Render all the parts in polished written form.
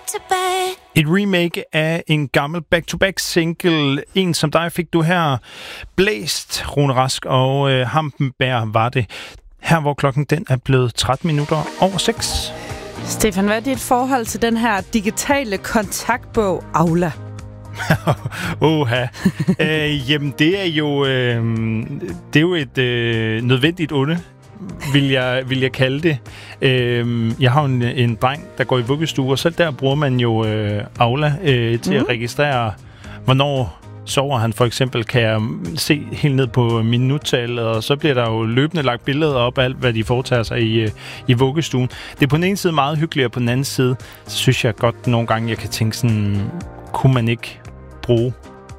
Et remake af en gammel back-to-back single. En som dig fik du her blæst, Rune Rask, og Hampenberg var det. Her hvor klokken den er blevet 13 minutter over 6. Stefan, hvad er dit forhold til den her digitale kontaktbog Aula? Oha. Jamen, det er jo et nødvendigt onde, vil jeg kalde det. Jeg har en dreng, der går i vuggestue, og selv der bruger man jo Aula til at registrere, hvornår sover han for eksempel. Kan jeg se helt ned på minuttallet, og så bliver der jo løbende lagt billeder op af alt, hvad de foretager sig i vuggestuen. Det er på den ene side meget hyggeligt, og på den anden side, så synes jeg godt nogle gange, jeg kan tænke sådan, kunne man ikke bruge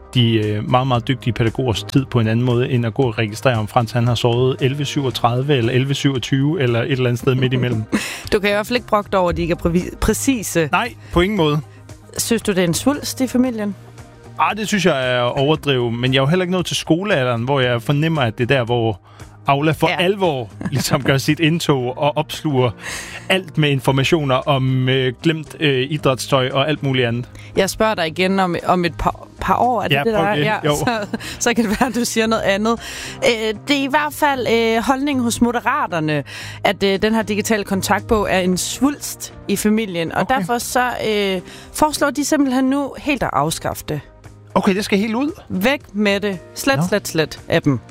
de meget, meget dygtige pædagogers tid på en anden måde, end at gå og registrere, om Frans han har sovet 11.37 eller 11.27 eller et eller andet sted midt imellem. Du kan i hvert fald ikke brokke over, at de ikke er præcise. Nej, på ingen måde. Synes du, det er en svulst i familien? Det synes jeg er overdrevet, men jeg er jo heller ikke nået til skolealderen, hvor jeg fornemmer, at det er der, hvor Aula for alvor ligesom gør sit indtog og opsluger alt med informationer om glemt idrætstøj og alt muligt andet. Jeg spørger dig igen om et par år. Er det det, der er? Ja, så kan det være, at du siger noget andet. Det er i hvert fald holdningen hos Moderaterne, at den her digitale kontaktbog er en svulst i familien, og derfor så foreslår de simpelthen nu helt at afskaffe det. Okay, det skal helt ud. Væk med det. Slet af dem.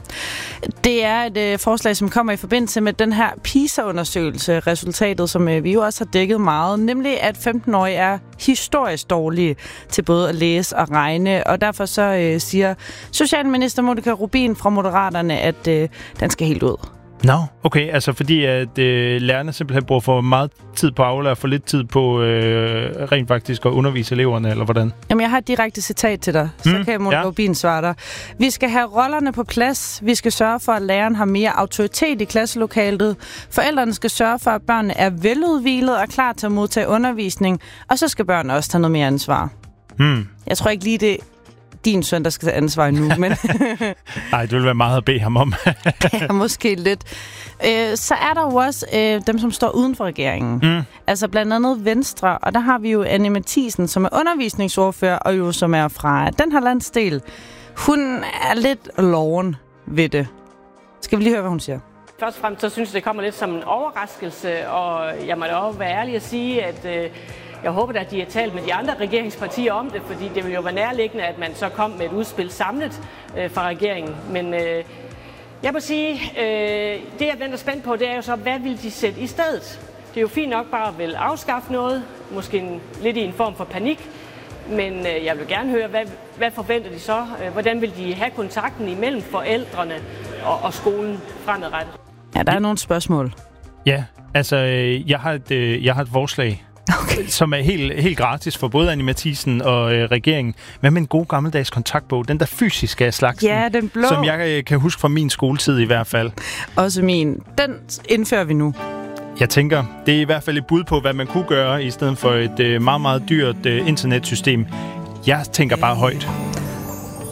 Det er et forslag, som kommer i forbindelse med den her PISA-undersøgelse, resultatet, som vi jo også har dækket meget, nemlig at 15-årige er historisk dårlige til både at læse og regne, og derfor så siger Socialminister Monika Rubin fra Moderaterne, at den skal helt ud. Okay, altså fordi at lærerne simpelthen bruger for meget tid på Aula og for lidt tid på rent faktisk at undervise eleverne, eller hvordan? Jamen, jeg har et direkte citat til dig, så kan Monika Rubin svare dig. Vi skal have rollerne på plads. Vi skal sørge for, at læreren har mere autoritet i klasselokalet. Forældrene skal sørge for, at børnene er veludhvilet og klar til at modtage undervisning. Og så skal børnene også tage noget mere ansvar. Jeg tror ikke lige det din søn, der skal tage ansvar nu, men... Nej, det vil være meget at bede ham om. Ja, måske lidt. Så er der jo også dem, som står uden for regeringen. Altså blandt andet Venstre, og der har vi jo Anne Matthiesen, som er undervisningsordfører, og jo som er fra den her landsdel. Hun er lidt loven ved det. Skal vi lige høre, hvad hun siger? Først og fremmest, så synes jeg, det kommer lidt som en overraskelse, og jeg må da også være ærlig at sige, at jeg håber, at de har talt med de andre regeringspartier om det, fordi det vil jo være nærliggende, at man så kom med et udspil samlet fra regeringen. Men jeg må sige, det jeg venter spændt på, det er jo så, hvad vil de sætte i stedet? Det er jo fint nok bare at vil afskaffe noget, måske lidt i en form for panik, men jeg vil gerne høre, hvad forventer de så? Hvordan vil de have kontakten imellem forældrene og skolen fremadrettet? Ja, der er nogle spørgsmål. Ja, altså jeg har et forslag. Okay. Som er helt gratis for både Anne Matthiesen og regeringen. Hvad med en god gammeldags kontaktbog? Den der fysiske af slagsen. Ja, den blå. Som jeg kan huske fra min skoletid i hvert fald. Også min. Den indfører vi nu. Jeg tænker, det er i hvert fald et bud på, hvad man kunne gøre, i stedet for et meget, meget dyrt internetsystem. Jeg tænker bare højt.